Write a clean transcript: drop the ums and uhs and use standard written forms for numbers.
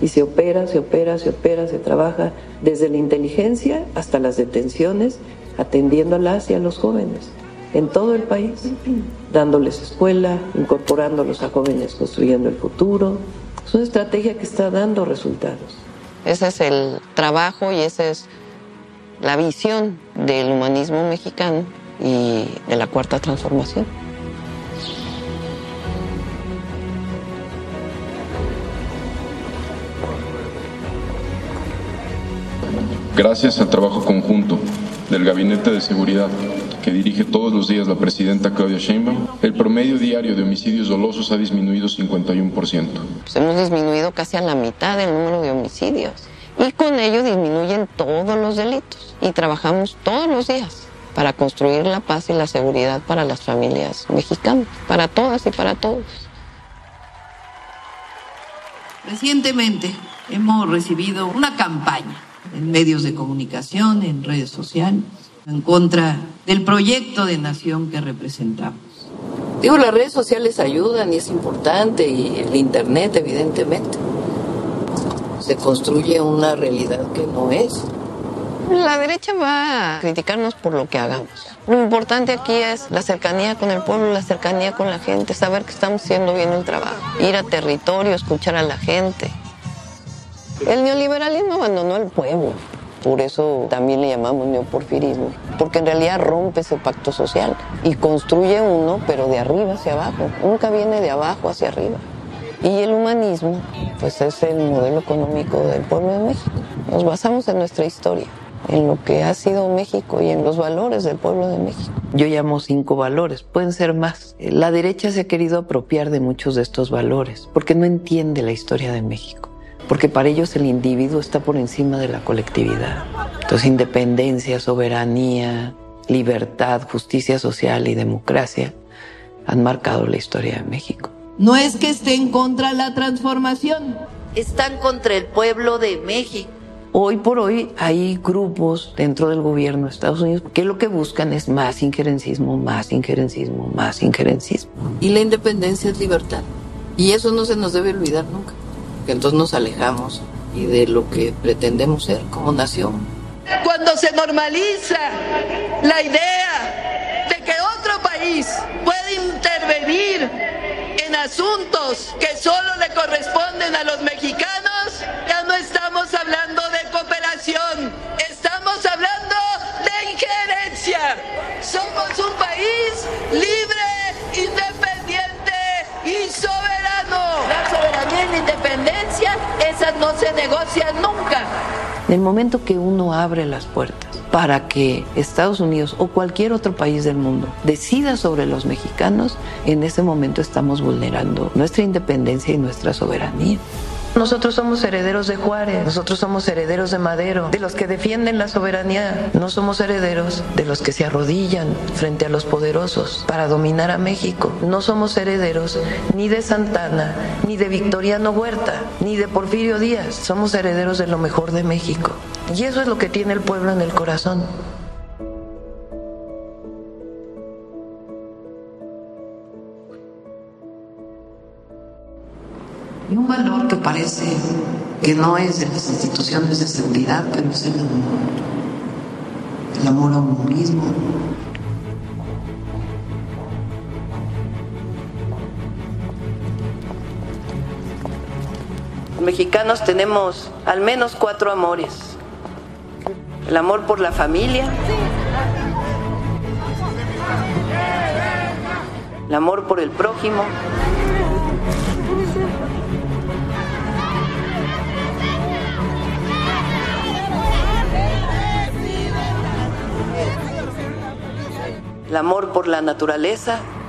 Y se opera, se trabaja desde la inteligencia hasta las detenciones, atendiendo a las y a los jóvenes en todo el país, dándoles escuela, incorporándolos a jóvenes construyendo el futuro. Es una estrategia que está dando resultados. Ese es el trabajo y esa es la visión del humanismo mexicano y de la Cuarta Transformación. Gracias al trabajo conjunto del Gabinete de Seguridad que dirige todos los días la presidenta Claudia Sheinbaum, el promedio diario de homicidios dolosos ha disminuido 51%. Pues hemos disminuido casi a la mitad el número de homicidios y con ello disminuyen todos los delitos y trabajamos todos los días para construir la paz y la seguridad para las familias mexicanas, para todas y para todos. Recientemente hemos recibido una campaña en medios de comunicación, en redes sociales, en contra del proyecto de nación que representamos. Digo, las redes sociales ayudan y es importante, y el internet, evidentemente. Se construye una realidad que no es. La derecha va a criticarnos por lo que hagamos. Lo importante aquí es la cercanía con el pueblo, la cercanía con la gente, saber que estamos haciendo bien el trabajo, ir a territorio, escuchar a la gente. El neoliberalismo abandonó al pueblo, por eso también le llamamos neoporfirismo, porque en realidad rompe ese pacto social y construye uno, pero de arriba hacia abajo, nunca viene de abajo hacia arriba. Y el humanismo, pues es el modelo económico del pueblo de México. Nos basamos en nuestra historia, en lo que ha sido México y en los valores del pueblo de México. Yo llamo 5 valores, pueden ser más. La derecha se ha querido apropiar de muchos de estos valores, porque no entiende la historia de México. Porque para ellos el individuo está por encima de la colectividad. Entonces, independencia, soberanía, libertad, justicia social y democracia han marcado la historia de México. No es que estén contra la transformación. Están contra el pueblo de México. Hoy por hoy hay grupos dentro del gobierno de Estados Unidos que lo que buscan es más injerencismo, más injerencismo, más injerencismo. Y la independencia es libertad. Y eso no se nos debe olvidar nunca. Que entonces nos alejamos y de lo que pretendemos ser como nación. Cuando se normaliza la idea de que otro país puede intervenir en asuntos que solo le corresponden a los mexicanos, ya no estamos hablando de cooperación, estamos hablando de injerencia. Somos un país libre, independiente y soberano. La soberanía y la independencia, esas no se negocian nunca. En el momento que uno abre las puertas para que Estados Unidos o cualquier otro país del mundo decida sobre los mexicanos, en ese momento estamos vulnerando nuestra independencia y nuestra soberanía. Nosotros somos herederos de Juárez, nosotros somos herederos de Madero, de los que defienden la soberanía. No somos herederos de los que se arrodillan frente a los poderosos para dominar a México. No somos herederos ni de Santana, ni de Victoriano Huerta, ni de Porfirio Díaz. Somos herederos de lo mejor de México. Y eso es lo que tiene el pueblo en el corazón. Y un valor que parece que no es de las instituciones de seguridad, pero es el amor a uno mismo. Los mexicanos tenemos al menos 4 amores. El amor por la familia, el amor por el prójimo, el amor por la naturaleza